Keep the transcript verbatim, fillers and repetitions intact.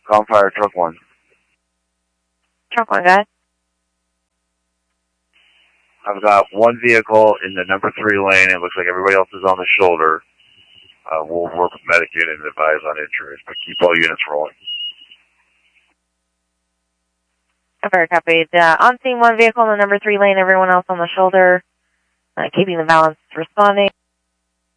Calm fire, truck one. Truck one, guys. I've got one vehicle in the number three lane. It looks like everybody else is on the shoulder. Uh, we'll work with medic unit and advise on injuries, but keep all units rolling. Very copied. Uh, on scene, one vehicle in the number three lane, everyone else on the shoulder. Uh, keeping the balance, responding.